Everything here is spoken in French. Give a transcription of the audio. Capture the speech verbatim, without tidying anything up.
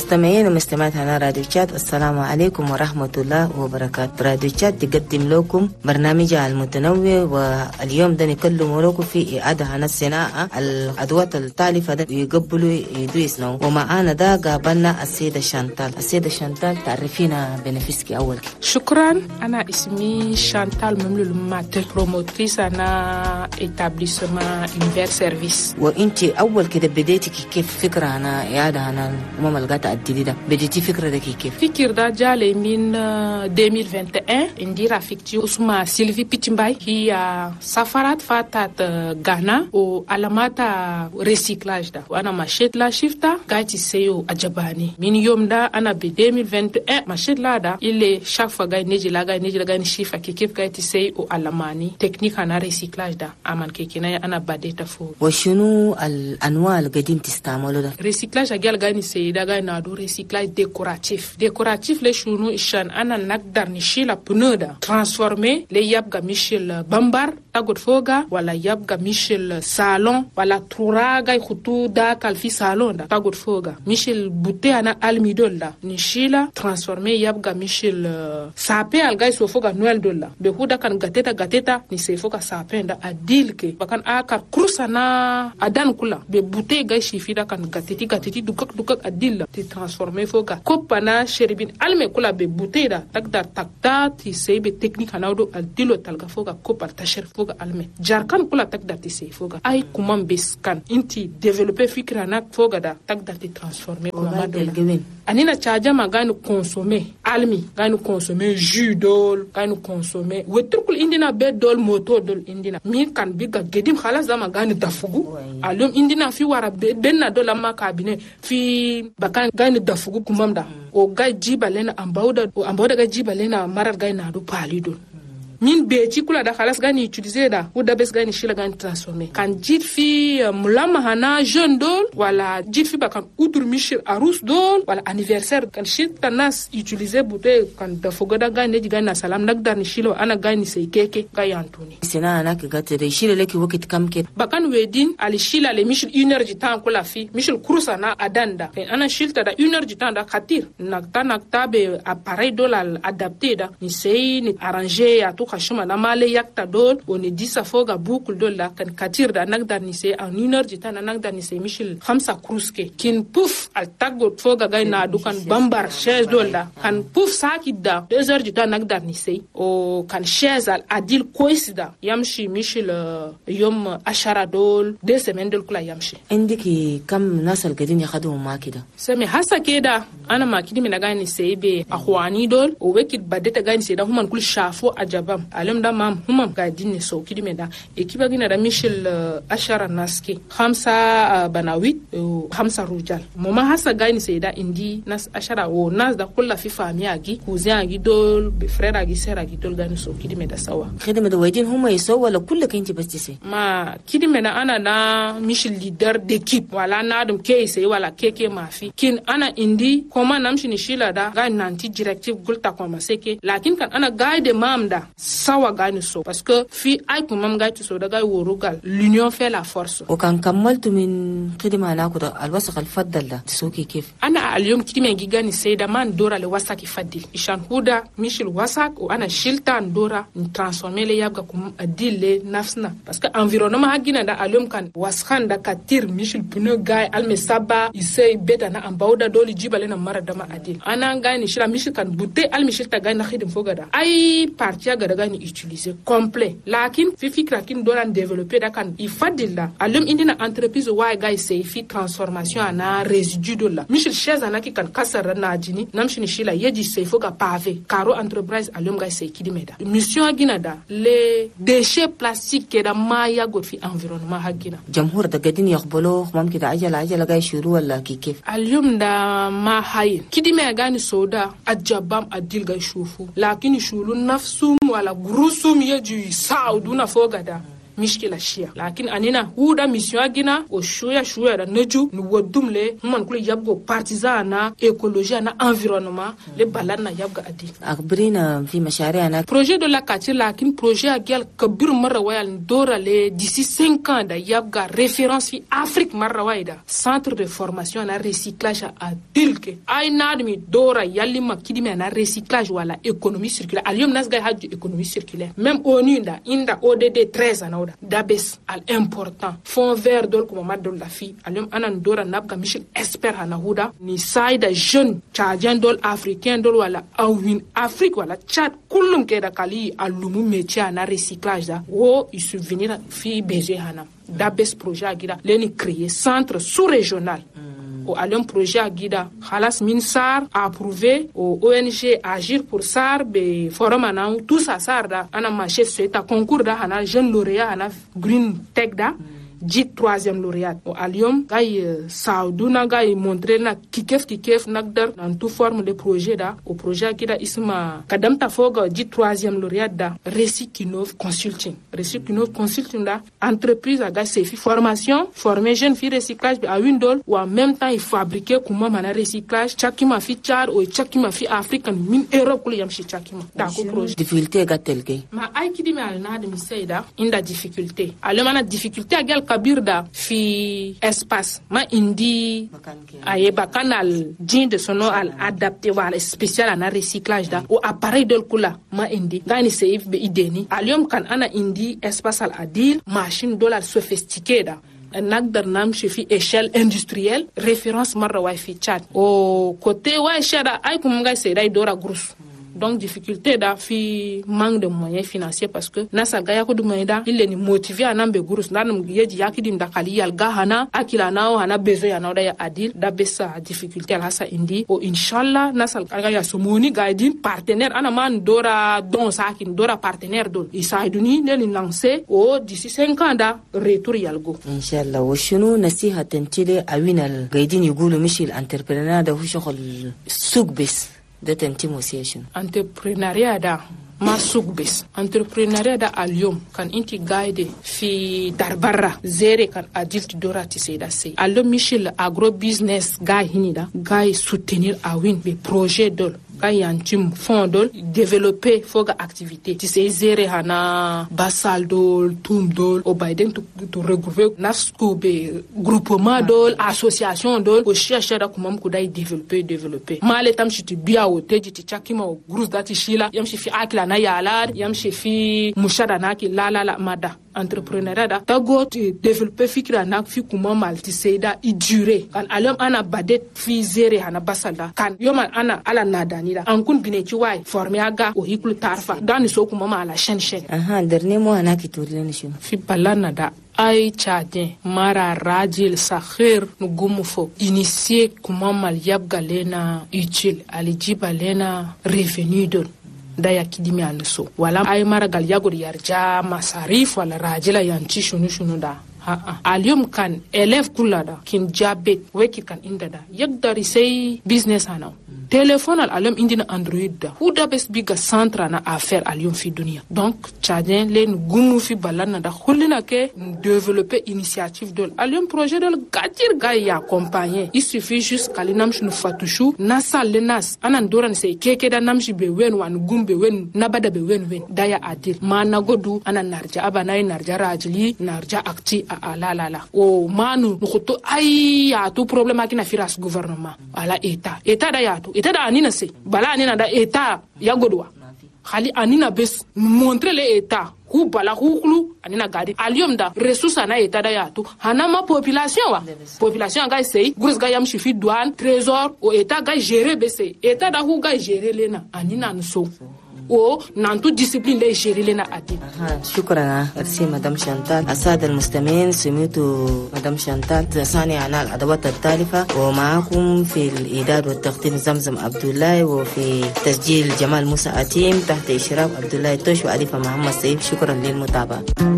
مستمعين ومستمعات على راديو تشاد، السلام عليكم ورحمة الله وبركاته. راديو تشاد تقدم لكم برنامجها المتنوع، واليوم ده نكلم لكم في إعادة عن الصناعة الأدوات التالفة ده يقبلوا يدو يصنعوا. ومعانا ده قابلنا السيدة شانتال. السيدة شانتال تعرفينا بنفسك أول. شكرا. أنا اسمي شانتال مملول مات، بروموتريس أنا إتابليسما إنفير سيرفيس. وإنتي أول كده بديتي كيف فكرة عن إعادة عن ماما الغاتا الجديدة؟ بديتي فكرة ده كيف؟ فكرة ده جالي من ألفين وواحد وعشرين. عندي رفيقتي اسمها سيلفي بيتشمباي، هي سافرت فاتت غانا وعلامات ريسيكلاج ده، وأنا مشيت لا شفتا قاعدة سيو أجباني. من يوم ده أنا ب ألفين وواحد وعشرين مشيت لا ده اللي شافا قاعد نيجي لا قاعد نيجي لا قاعد نشوفها كيف قاعدة سيو علماني تكنيك أنا ريسيكلاج ده أمان كيكنا أنا بديت فوق. وشنو الأنواع اللي قاعدين تستعملوا ده؟ ريسيكلاج أجيال قاعد نسي ده قاعد نادو ريسيكلاج ديكوراتيف. ديكوراتيف لشنو إشان أنا نقدر نشيل بنودا ترانسفورمي لي يبقى مشيل بامبر تاخد فوقا، ولا يبقى مشيل صالون، ولا تراغا يخطو دا كالفي صالون دا تاخد فوقا، مشيل بوتي أنا الميدول دا نشيلا ترانسفورمي يبقى مشيل سابي الجاي سو فوقا نويل دولا بهودا كان غاتيتا غاتيتا نسي فوقا سابي دا أديلكي بكان آكار كروسانا أدان كلا ببوتي جاي شيفيدا كان غاتيتي غاتيتي دوكك دوكك أديلا تي ترانسفورمي فوقا كوبانا شربين ألمي كلا ببوتي دا تقدر تقدر تسي بتكنيك ناودو أديلو تلقى فوقا كوبا تشر فوقا ألمي جاركان كلا تقدر تسي فوقا أي كمان بس كان انتي ديفلوبي فكرة ناك فوقا دا تقدر تترانسفورمي كما دولا. أنينا تشاجا ما غانو كونسومي ألمي غانو كونسومي جو دول غانو كونسومي وتركل إندينا بيت دول موتو دول إندينا مين كان بيجا جديم خلاص زما غانو دافوغو اليوم إندينا في ورا بينا دولا ما كابينه في بكان غانو دافوغو كمام دا o gai jiba lena ambauda o ambauda gai jiba lena marar gai na do palido min beji kula da khalas gani utiliser da ou da bes gani shila gani transformer kan jit fi mulama hana jeune dol wala jit fi ba kan udur michel arus dol wala anniversaire kan shit tanas utiliser bouteille kan da fogoda gani ji gani na salam nagdar ni shilo ana gani sei keke gai antoni sina ana ka gate de shila leki wakit kam ke ba kan wedin ali shila le michel une heure du temps kula fi michel krusa na adanda ana shilta da une heure du temps da khatir nakta nakta be appareil dolal adapté da ni sei ni arranger ya to khashuma na male yakta dol oni disa foga boucle dol la kan katir da nagdar ni sei en une heure du temps na nagdar ni sei michel khamsa kruske kin pouf al tagot foga gay na dukan bambar chaise dol la kan pouf sakid da deux heures du temps nagdar ni sei o kan chaise al adil koisda yamshi michel yom ashara dol deux semaines dol kula yamshi indiki kam nasal gadin ya khadu ma kida sami hasa keda ana ma kidi mina gani sei be akhwani dol o wekit badeta gani sei da human kul shafo ajabam alam da mam humam gadin ne so kidi meda ekiba gina da michel ashara naski khamsa banawit khamsa rujal mama hasa gani sei da indi nas ashara o nas da kulla fi fami agi cousin agi dol be frère agi sœur agi dol gani so kidi meda sawa khidma da wajin huma yaso wala kullu kanti bas sai ma kidi mena ana na michel leader d'équipe wala na dum ke sai wala keke mafi kin ana indi koma namshi ni shila da gani nanti directive gulta koma seke lakin kan ana guide mamda sawa gani so parce que fi ay ko mam gaitu so daga worugal l'union fait la force o kan kamaltu min khidma na ko alwasaq alfaddal da soki kif ana alyom kidime gigani sayda man dora le wasaki faddil ishan huda michel wasak o ana shiltan dora ni transformer le yabga kum adille nafsna parce que environnement hagina da alyom kan waskan da katir michel pneu gay alme saba isay beta na ambauda doli jibale na mara dama adil ana gani shila michel kan butte alme shilta gay na khidim fogada ay partia gada gani utiliser complet lakin fi fikra kin doran développer da kan ifadilla alum indina entreprise wa gay say fi transformation ana résidu de la michel chaise ana ki kan kasar na jini namshini shila yeji say foga pavé caro entreprise alum gay say kidimeda mission agina da les déchets plastiques da maya got fi environnement hagina jamhur da gadin yaqbalo mumkin da ajala ajala gay shuru wala kikif alum da ma hay kidime gani soda ajabam adil gay shufu lakin shulu nafsum wala grusum yeji sauduna fogada mishkila shia lakin anina huda mission agina o shuya shuya da neju nu wodumle man kula yabgo partisan na écologie na environnement le balana yabga adi akbrina fi mashari'ana projet de la quartier lakin projet agyal kabir marra wayal dora le d'ici cinq ans da yabga référence fi Afrique marra wayda centre de formation na recyclage a dilke ay nadmi dora yalima kidime na recyclage wala économie circulaire alium nasga haju économie circulaire même onu da inda O D D treize anawda dabes al important fond vert dol ko madol la fi alium anan dora nabga mission expert hana huda ni saida jeune tchadien dol africain dol wala awin Afrique wala Tchad kullum ke da kali alumu métier na recyclage da wo il subvenir fi besoin hana dabes projet agira leni créer centre sous-régional au allium projet agida khalas min sar approuvé au O N G agir pour sar be forum ana tout ça sar da ana ma chef c'est concours da ana jeune lauréat ana green tech da dit troisième lauréat au allium gay sauduna gay montrer na kikef kikef nakdar dans toute forme de projet da au projet agida isma kadam ta foga dit troisième lauréat da Recyclove Consulting Recyclove Consulting da entreprise aga sefi formation former jeune fi recyclage à Windol ou en même temps il fabriquer comment mana recyclage chakima fi char ou chakima fi african min Europe kul yam shi chakima da ko projet difficulté gatelke ma ay kidi me al na de mi sayda inda difficulté alema na difficulté agal kabirda fi espace ma indi aye bakanal din de sono al adapté wala spécial na recyclage da o appareil del kula ma indi gani save be ideni alium kan ana indi espace al adil machine dollar sophistiquée da nagdar nam fi échelle industrielle référence marra wa fi Tchad au côté wa shada ay kum ga say dai dora grous donc difficulté da fi manque de moyens financiers parce que nasa gaya ko dum da il ni motivé anambe gurus nanum yeji yakidim da kali yal gahana akila nao hana besoin ya nao da ya adil da bessa difficulté la sa indi o inshallah nasal gaya somoni gaidin partenaire ana man dora don sakin dora partenaire don isaiduni ne ni lancer o d'ici cinq ans da retour yalgo inshallah wa shunu nasiha tantile awinal gaidin yugulu mishil entrepreneur da hu shogol sugbis da tantimosation entrepreneuriat da ma sugbis entrepreneuriat da alium kan inti guide fi darbarra zere kan adult dorati seda sei allo michel agro business guy hinida guy soutenir awin be projet dol kayantim fondol développer foga activité ti se zere hana basal dol tum dol o baiden to, to regrouper nasco be groupement dol association dol o chercher da kumam ko dai développer développer male tam chiti biya o teji ti chakima o grous dati shila yam shi fi akila na yala yam shi fi mushada na ki la la la mada entrepreneuriat da tago ti développer fikra na fi kumam malti seida i durer kan alom ana badet fi zere hana basal da kan yoma ana ala nada an kun bine ci wai formé aga o hikul tarfa dani so kuma ma la chaîne chaîne aha dernier mot ana ki tourne shi fi balana da ay Tchadien mara rajil sakhir nu gumu fo initier kuma mal yab galena utile alijiba lena revenu don daya kidimi anso wala ay mara gal yagor yarja masarif wala rajila yanci shunu shunu da ha ha alium kan élève kulada kin jabet weki kan indada yagdari say business hana téléphone al alum indina android da huda bes biga centre na affaire alium fi dunia donc Tchadien len gumu fi balana da khulina ke développer initiative dol alium projet dol gadir gay ya accompagner il suffit juste kalinam shnu fatushu nasal lenas anan doran se keke da namshi be wen wan gumbe wen nabada be wen wen daya adil mana godu anan narja abana narja rajli narja akti a la la la o manu nukuto ay ya tu problème akina firas gouvernement ala état état da ya tu état da anina se bala anina da état ya godwa khali anina bes montrer les état ku bala huklu anina gadi alium da ressource na état da ya tu hana ma population wa population ga sey gurs ga yam shifi douane trésor o état ga gérer bese état da hu ga gérer lena anina nso o nantu discipline لي يشيري لنا أدين. شكرا أرسي مدام شانتال. السادة المستمعين سمعتوا مدام شانتال تساني عن الأدوات التالفة ومعكم في الإعداد والتقديم زمزم عبد الله وفي تسجيل جمال موسى أتيم تحت إشراف عبد الله توش وأليفة محمد سيف. شكرا للمتابعة.